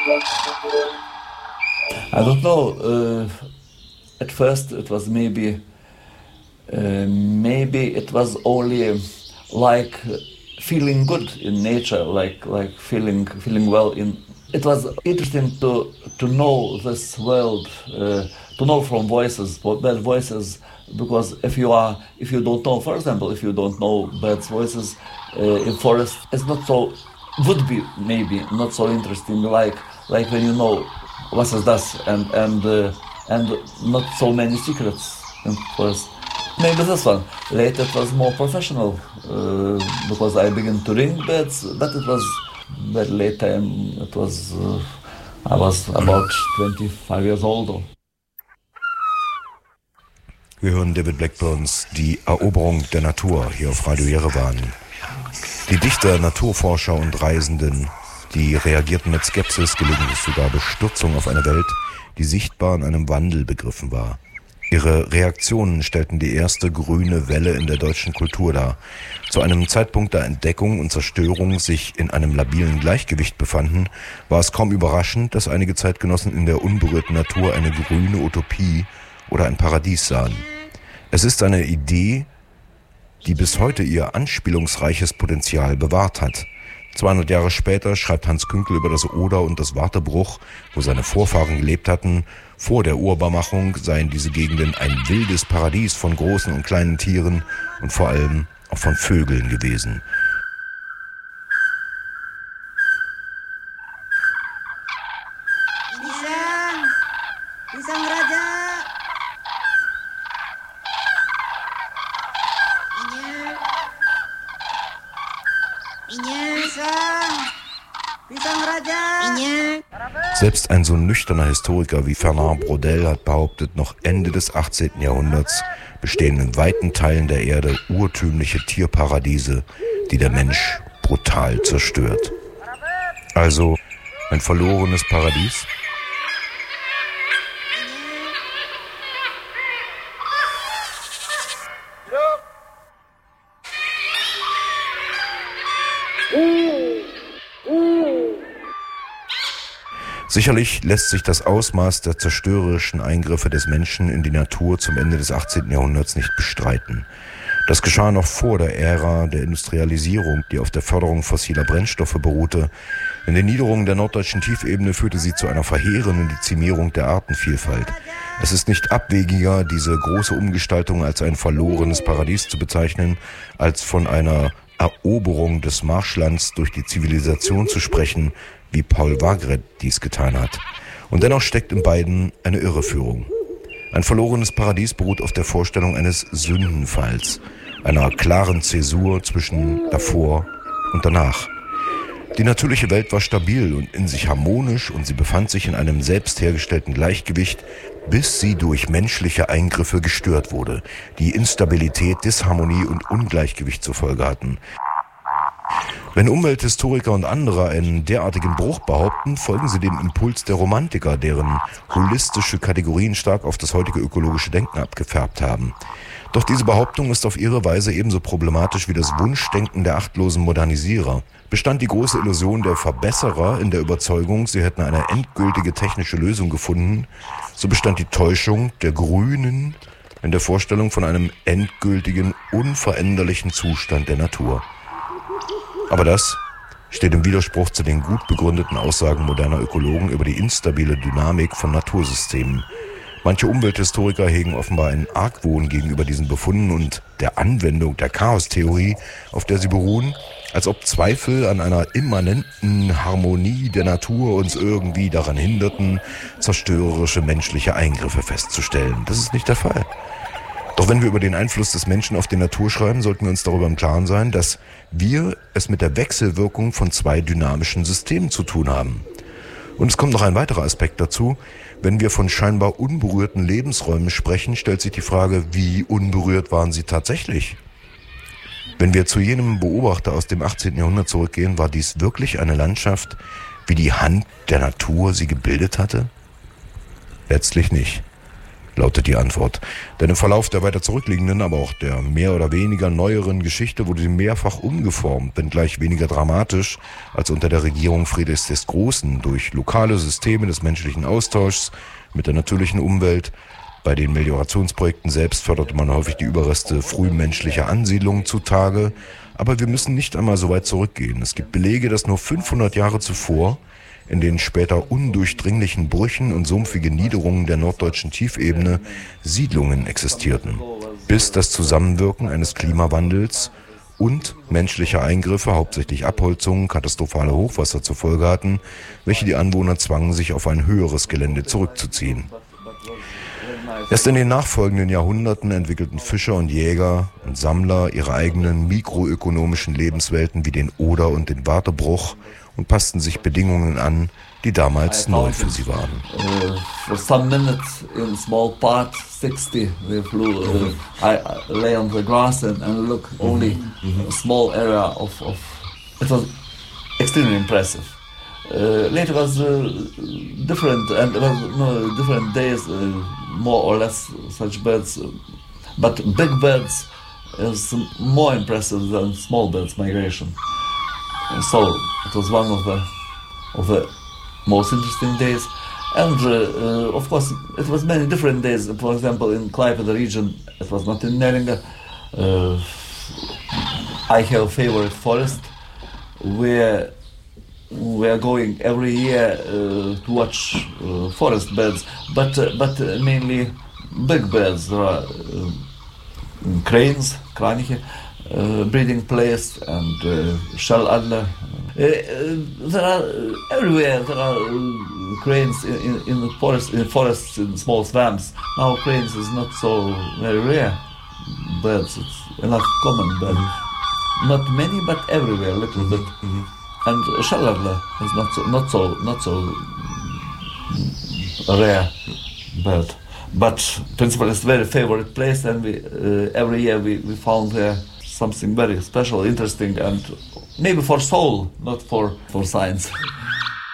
I don't know. At first, it was maybe it was only like feeling good in nature, like feeling well in. It was interesting to know this world, to know from voices, bird voices, because if you don't know, for example, if you don't know birds' voices in forest, it's not so, would be maybe not so interesting like when you know what is das and not so many secrets in forest. Maybe this one. Later it was more professional because I began to ring birds, but it was very late time. It was I was about 25 years old. Wir hören David Blackburns Die Eroberung der Natur hier auf Radio Jerewan. Die Dichter, Naturforscher und Reisenden, die reagierten mit Skepsis, gelegentlich sogar Bestürzung auf eine Welt, die sichtbar in einem Wandel begriffen war. Ihre Reaktionen stellten die erste grüne Welle in der deutschen Kultur dar. Zu einem Zeitpunkt, da Entdeckung und Zerstörung sich in einem labilen Gleichgewicht befanden, war es kaum überraschend, dass einige Zeitgenossen in der unberührten Natur eine grüne Utopie oder ein Paradies sahen. Es ist eine Idee, die bis heute ihr anspielungsreiches Potenzial bewahrt hat. 200 Jahre später schreibt Hans Künkel über das Oder und das Wartebruch, wo seine Vorfahren gelebt hatten. Vor der Urbarmachung seien diese Gegenden ein wildes Paradies von großen und kleinen Tieren und vor allem auch von Vögeln gewesen. Pisang Raja. Selbst ein so nüchterner Historiker wie Fernand Braudel hat behauptet, noch Ende des 18. Jahrhunderts bestehen in weiten Teilen der Erde urtümliche Tierparadiese, die der Mensch brutal zerstört. Also ein verlorenes Paradies? Sicherlich lässt sich das Ausmaß der zerstörerischen Eingriffe des Menschen in die Natur zum Ende des 18. Jahrhunderts nicht bestreiten. Das geschah noch vor der Ära der Industrialisierung, die auf der Förderung fossiler Brennstoffe beruhte. In den Niederungen der norddeutschen Tiefebene führte sie zu einer verheerenden Dezimierung der Artenvielfalt. Es ist nicht abwegiger, diese große Umgestaltung als ein verlorenes Paradies zu bezeichnen, als von einer Eroberung des Marschlands durch die Zivilisation zu sprechen, wie Paul Wagret dies getan hat. Und dennoch steckt in beiden eine Irreführung. Ein verlorenes Paradies beruht auf der Vorstellung eines Sündenfalls, einer klaren Zäsur zwischen davor und danach. Die natürliche Welt war stabil und in sich harmonisch und sie befand sich in einem selbst hergestellten Gleichgewicht, bis sie durch menschliche Eingriffe gestört wurde, die Instabilität, Disharmonie und Ungleichgewicht zur Folge hatten. Wenn Umwelthistoriker und andere einen derartigen Bruch behaupten, folgen sie dem Impuls der Romantiker, deren holistische Kategorien stark auf das heutige ökologische Denken abgefärbt haben. Doch diese Behauptung ist auf ihre Weise ebenso problematisch wie das Wunschdenken der achtlosen Modernisierer. Bestand die große Illusion der Verbesserer in der Überzeugung, sie hätten eine endgültige technische Lösung gefunden, so bestand die Täuschung der Grünen in der Vorstellung von einem endgültigen, unveränderlichen Zustand der Natur. Aber das steht im Widerspruch zu den gut begründeten Aussagen moderner Ökologen über die instabile Dynamik von Natursystemen. Manche Umwelthistoriker hegen offenbar einen Argwohn gegenüber diesen Befunden und der Anwendung der Chaostheorie, auf der sie beruhen, als ob Zweifel an einer immanenten Harmonie der Natur uns irgendwie daran hinderten, zerstörerische menschliche Eingriffe festzustellen. Das ist nicht der Fall. Doch wenn wir über den Einfluss des Menschen auf die Natur schreiben, sollten wir uns darüber im Klaren sein, dass wir es mit der Wechselwirkung von zwei dynamischen Systemen zu tun haben. Und es kommt noch ein weiterer Aspekt dazu. Wenn wir von scheinbar unberührten Lebensräumen sprechen, stellt sich die Frage, wie unberührt waren sie tatsächlich? Wenn wir zu jenem Beobachter aus dem 18. Jahrhundert zurückgehen, war dies wirklich eine Landschaft, wie die Hand der Natur sie gebildet hatte? Letztlich nicht. lautet die Antwort. Denn im Verlauf der weiter zurückliegenden, aber auch der mehr oder weniger neueren Geschichte wurde sie mehrfach umgeformt, wenngleich weniger dramatisch als unter der Regierung Friedrichs des Großen, durch lokale Systeme des menschlichen Austauschs mit der natürlichen Umwelt. Bei den Meliorationsprojekten selbst förderte man häufig die Überreste frühmenschlicher Ansiedlungen zutage. Aber wir müssen nicht einmal so weit zurückgehen. Es gibt Belege, dass nur 500 Jahre zuvor in den später undurchdringlichen Brüchen und sumpfige Niederungen der norddeutschen Tiefebene Siedlungen existierten, bis das Zusammenwirken eines Klimawandels und menschlicher Eingriffe, hauptsächlich Abholzungen, katastrophale Hochwasser zur Folge hatten, welche die Anwohner zwangen, sich auf ein höheres Gelände zurückzuziehen. Erst in den nachfolgenden Jahrhunderten entwickelten Fischer und Jäger und Sammler ihre eigenen mikroökonomischen Lebenswelten wie den Oder- und den Wartebruch und passten sich Bedingungen an, die damals neu für sie waren. For some minutes in small part 60 we flew. I lay on the grass and look only a small area of. It was extremely impressive. Later was different and it was different days, more or less such birds, but big birds is more impressive than small birds migration. So it was one of the most interesting days, and of course it was many different days. For example, in Klaipėda region, it was not in Neringa. I have a favorite forest where we are going every year to watch forest birds, but mainly big birds. There are cranes, Kraniche, breeding place, and shell adler. There are everywhere. There are cranes in the forest, in forests, in small swamps. Now cranes is not so very rare birds. It's enough common, but not many, but everywhere, a little bit. And shell adler is not so rare bird. But principal is very favorite place, and we every year we found there something very special, interesting, and maybe for soul, not for science.